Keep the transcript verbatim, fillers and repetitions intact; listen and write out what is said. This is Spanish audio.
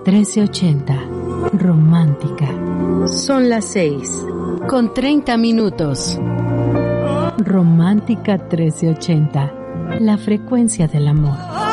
trece ochenta. Romántica. Son las seis. Con treinta minutos. Romántica trece ochenta. La frecuencia del amor.